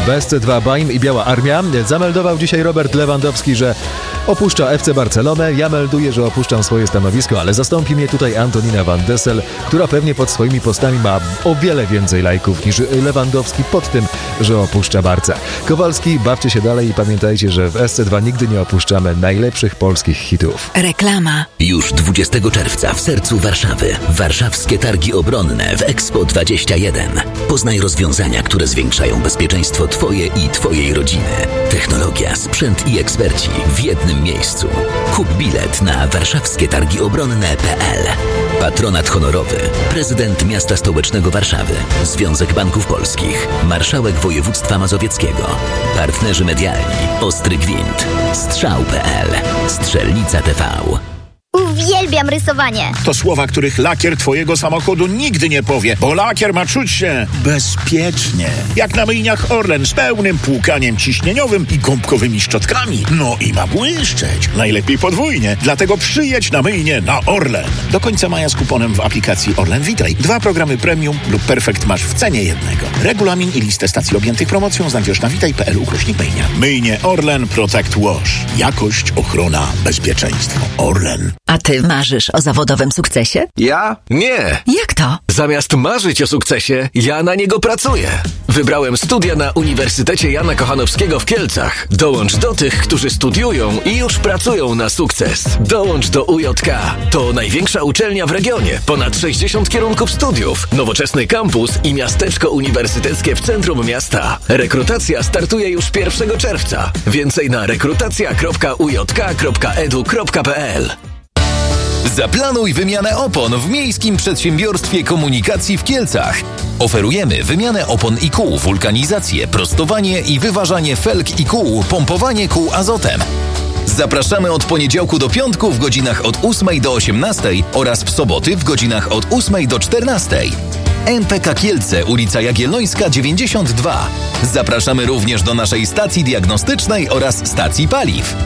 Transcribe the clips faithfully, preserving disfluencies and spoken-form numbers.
B S C dwa Baim i Biała Armia. Zameldował dzisiaj Robert Lewandowski, że opuszcza F C Barcelonę. Ja melduję, że opuszczam swoje stanowisko, ale zastąpi mnie tutaj Antonina van Dessel, która pewnie pod swoimi postami ma o wiele więcej lajków niż Lewandowski pod tym, że opuszcza Barcę. Kowalski, bawcie się dalej i pamiętajcie, że w S C dwa nigdy nie opuszczamy najlepszych polskich hitów. Reklama. Już dwudziestego czerwca w sercu Warszawy. Warszawskie Targi Obronne w Expo dwadzieścia jeden. Poznaj rozwiązania, które zwiększają bezpieczeństwo Twoje i Twojej rodziny. Technologia, sprzęt i eksperci w jednym miejscu. Kup bilet na warszawskie targi obronne kropka p l. Patronat honorowy. Prezydent Miasta Stołecznego Warszawy. Związek Banków Polskich. Marszałek Województwa Mazowieckiego. Partnerzy medialni. Ostry Gwint. Strzał kropka p l. Strzelnica T V. Uwielbiam rysowanie. To słowa, których lakier twojego samochodu nigdy nie powie, bo lakier ma czuć się bezpiecznie. Jak na myjniach Orlen z pełnym płukaniem ciśnieniowym i gąbkowymi szczotkami. No i ma błyszczeć. Najlepiej podwójnie. Dlatego przyjedź na myjnię na Orlen. Do końca maja z kuponem w aplikacji Orlen Witaj. Dwa programy premium lub perfekt masz w cenie jednego. Regulamin i listę stacji objętych promocją znajdziesz na witaj kropka p l ukośnik myjnia. Myjnie Orlen Protect Wash. Jakość, ochrona, bezpieczeństwo. Orlen. A ty marzysz o zawodowym sukcesie? Ja? Nie. Jak to? Zamiast marzyć o sukcesie, ja na niego pracuję. Wybrałem studia na Uniwersytecie Jana Kochanowskiego w Kielcach. Dołącz do tych, którzy studiują i już pracują na sukces. Dołącz do U J K. To największa uczelnia w regionie. Ponad sześćdziesiąt kierunków studiów, nowoczesny kampus i miasteczko uniwersyteckie w centrum miasta. Rekrutacja startuje już pierwszego czerwca. Więcej na rekrutacja kropka u j k kropka e d u kropka p l. Zaplanuj wymianę opon w Miejskim Przedsiębiorstwie Komunikacji w Kielcach. Oferujemy wymianę opon i kół, wulkanizację, prostowanie i wyważanie felg i kół, pompowanie kół azotem. Zapraszamy od poniedziałku do piątku w godzinach od ósmej do osiemnastej oraz w soboty w godzinach od ósmej do czternastej. M P K Kielce, ulica Jagiellońska dziewięćdziesiąt dwa. Zapraszamy również do naszej stacji diagnostycznej oraz stacji paliw.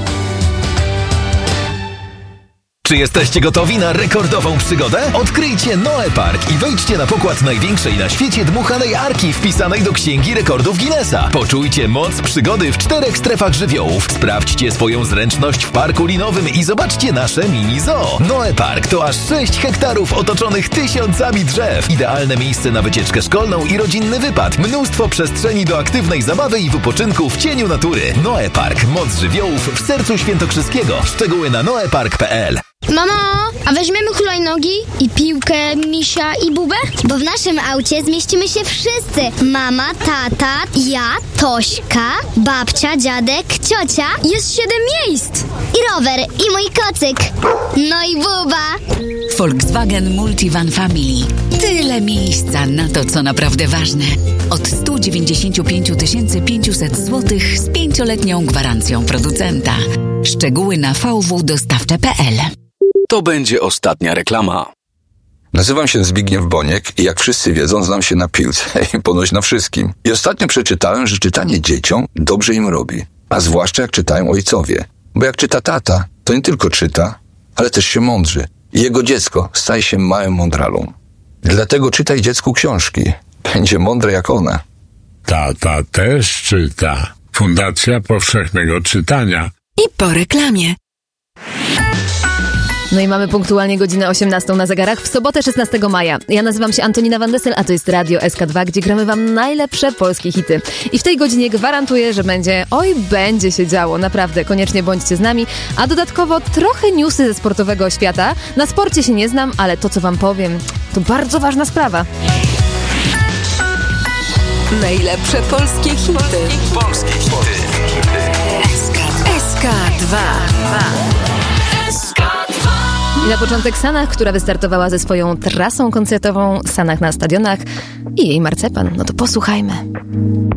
Czy jesteście gotowi na rekordową przygodę? Odkryjcie Noe Park i wejdźcie na pokład największej na świecie dmuchanej arki wpisanej do Księgi Rekordów Guinnessa. Poczujcie moc przygody w czterech strefach żywiołów. Sprawdźcie swoją zręczność w parku linowym i zobaczcie nasze mini zoo. Noe Park to aż sześć hektarów otoczonych tysiącami drzew. Idealne miejsce na wycieczkę szkolną i rodzinny wypad. Mnóstwo przestrzeni do aktywnej zabawy i wypoczynku w cieniu natury. Noe Park. Moc żywiołów w sercu świętokrzyskiego. Szczegóły na noe park kropka p l. Mamo, a weźmiemy hulajnogi i piłkę, misia i bubę? Bo w naszym aucie zmieścimy się wszyscy. Mama, tata, ja, Tośka, babcia, dziadek, ciocia. Jest siedem miejsc. I rower, i mój kocyk. No i buba. Volkswagen Multivan Family. Tyle miejsca na to, co naprawdę ważne. Od sto dziewięćdziesiąt pięć tysięcy pięćset złotych z pięcioletnią gwarancją producenta. Szczegóły na v w dostawcze kropka p l. To będzie ostatnia reklama. Nazywam się Zbigniew Boniek i jak wszyscy wiedzą, znam się na piłce i ponoć na wszystkim. I ostatnio przeczytałem, że czytanie dzieciom dobrze im robi. A zwłaszcza jak czytają ojcowie. Bo jak czyta tata, to nie tylko czyta, ale też się mądrzy. I jego dziecko staje się małym mądralą. Dlatego czytaj dziecku książki. Będzie mądre jak ona. Tata też czyta. Fundacja Powszechnego Czytania. I po reklamie. No i mamy punktualnie godzinę osiemnastą na zegarach w sobotę szesnastego maja. Ja nazywam się Antonina van Dessel, a to jest Radio S K dwa, gdzie gramy wam najlepsze polskie hity. I w tej godzinie gwarantuję, że będzie, oj, będzie się działo. Naprawdę, koniecznie bądźcie z nami. A dodatkowo trochę newsy ze sportowego świata. Na sporcie się nie znam, ale to, co wam powiem, to bardzo ważna sprawa. Najlepsze polskie hity. Polskie hity. S K dwa. I na początek Sanach, która wystartowała ze swoją trasą koncertową Sanach na stadionach i jej marcepan. No to posłuchajmy.